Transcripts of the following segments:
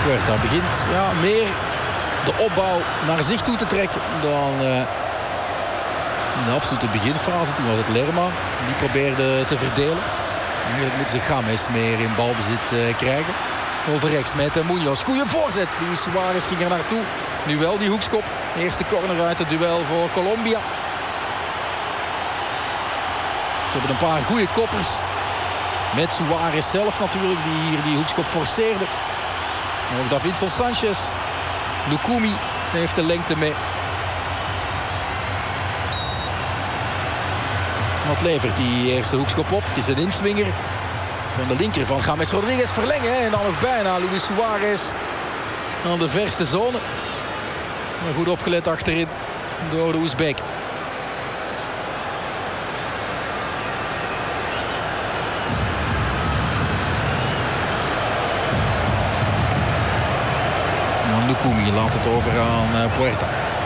Puerta begint meer de opbouw naar zich toe te trekken dan in de absolute beginfase. Toen was het Lerma die probeerde te verdelen. Eigenlijk moeten ze James meer in balbezit krijgen. Over rechts met Munoz. Goeie voorzet. Luis Suarez ging er naartoe. Nu wel die hoekschop. Eerste corner uit het duel voor Colombia. Ze hebben een paar goede koppers. Met Suarez zelf natuurlijk, die hier die hoekschop forceerde. En ook Davinson Sanchez. Lukumi heeft de lengte mee. Wat levert die eerste hoekschop op? Het is een inswinger van de linker van James Rodriguez verlengen. En dan nog bijna Luis Suarez aan de verste zone. Maar goed opgelet achterin door de Oezbeek. Lukumi laat het over aan Puerta.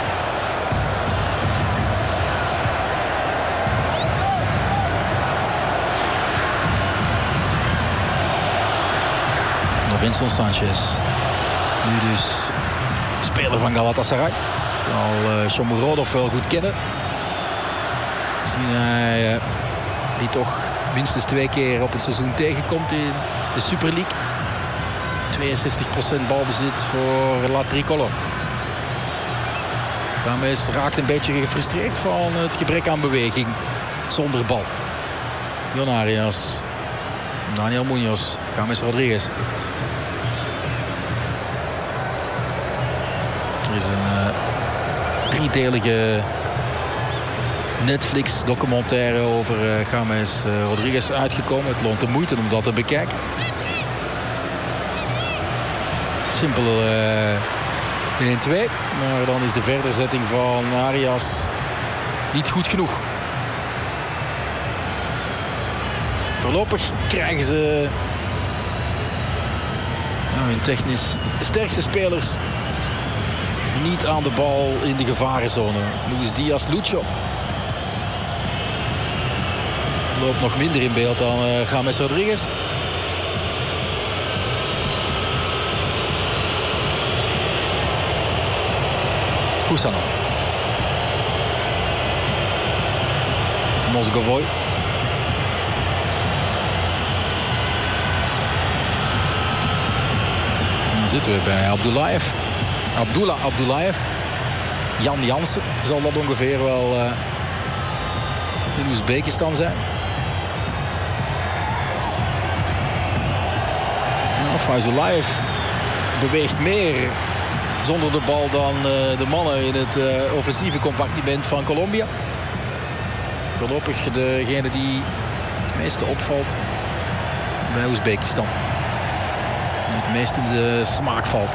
Davinson Sanchez. Nu dus speler van Galatasaray. Zal Shomurodov wel goed kennen. Misschien hij die toch minstens 2 keer op het seizoen tegenkomt in de Super League. 62% balbezit voor La Tricolor. James raakt een beetje gefrustreerd van het gebrek aan beweging. Zonder bal. Jon Arias. Daniel Munoz. James Rodriguez. Er is een driedelige Netflix documentaire over James Rodriguez uitgekomen. Het loont de moeite om dat te bekijken. Simpel 1-2. Maar dan is de verderzetting van Arias niet goed genoeg. Voorlopig krijgen ze hun technisch sterkste spelers niet aan de bal in de gevarenzone. Luis Diaz, Lucho loopt nog minder in beeld dan James Rodriguez. Kusanov. Mozgovoy. Dan zitten we bij Abdullayev. Abdullah Abdullayev. Jan Jansen zal dat ongeveer wel in Oezbekistan zijn. Fayzulayev beweegt meer zonder de bal dan de mannen in het offensieve compartiment van Colombia. Voorlopig degene die het meeste opvalt bij Oezbekistan. Die het meest in de smaak valt.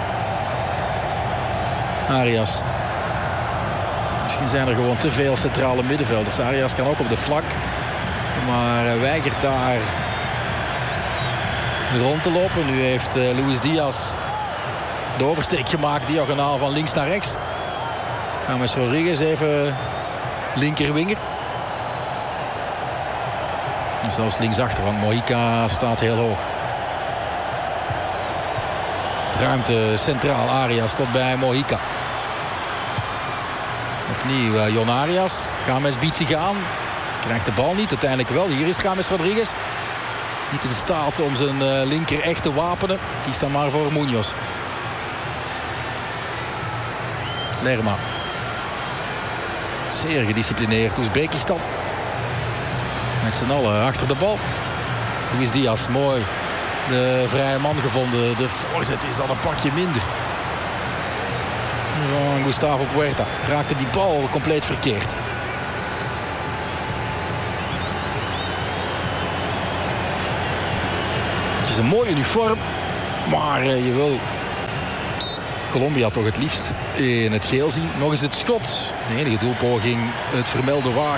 Arias. Misschien zijn er gewoon te veel centrale middenvelders. Arias kan ook op de vlak. Maar weigert daar rond te lopen. Nu heeft Luis Diaz de oversteek gemaakt, diagonaal van links naar rechts. James Rodriguez even linkerwinger. En zelfs linksachter, want Mojica staat heel hoog. Ruimte centraal, Arias tot bij Mojica. Opnieuw Jon Arias. James biedt zich aan. Krijgt de bal niet, uiteindelijk wel. Hier is James Rodriguez. Niet in staat om zijn linker echt te wapenen. Kiest dan maar voor Munoz. Lerma. Zeer gedisciplineerd Oezbekistan. Met z'n allen achter de bal. Luis Diaz, mooi. De vrije man gevonden. De voorzet is dan een pakje minder. Gustavo Puerta raakte die bal compleet verkeerd. Het is een mooi uniform. Maar je wil Colombia toch het liefst in het geel zien. Nog eens het schot. De enige doelpoging het vermelde waard.